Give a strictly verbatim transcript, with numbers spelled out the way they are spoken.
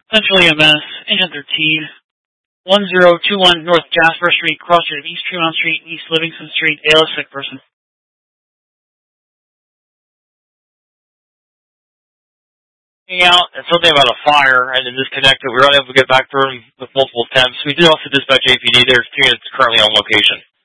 Central E M S, and their team. one zero two one North Jasper Street, cross street of East Tremont Street, East Livingston Street, A L S sick person. Out and something about a fire and then disconnected. We were unable to get back to him with multiple attempts. We did also dispatch A P D. There's two units currently on location.